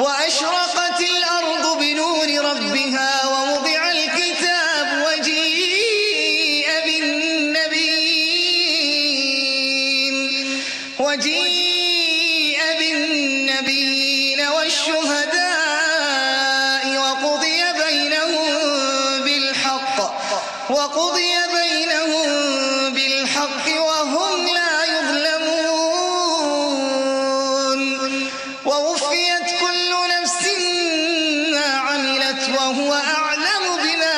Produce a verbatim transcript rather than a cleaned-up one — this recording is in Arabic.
وأشرقت الأرض بنور ربها ووضع الكتاب وجيء بالنبيين وجيء بالنبيين والشهداء وقضي بينهم بالحق وقضي بينهم بالحق وهم لا